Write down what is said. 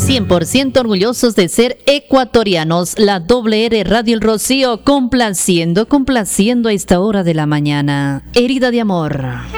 100% orgullosos de ser ecuatorianos. La WR Radio El Rocío complaciendo a esta hora de la mañana. Herida de amor.